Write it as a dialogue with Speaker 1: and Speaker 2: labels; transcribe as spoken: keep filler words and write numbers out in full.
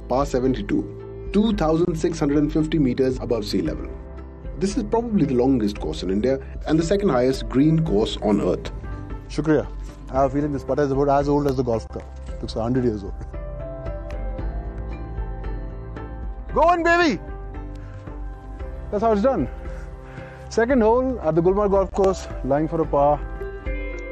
Speaker 1: par seventy-two, two thousand six hundred fifty meters above sea level. This is probably the longest course in India and the second highest green course on earth.
Speaker 2: Shukriya. I have a feeling this putter is about as old as the golf club. It looks one hundred years old. Go on, baby! That's how it's done. Second hole at the Gulmarg Golf Course, lying for a par.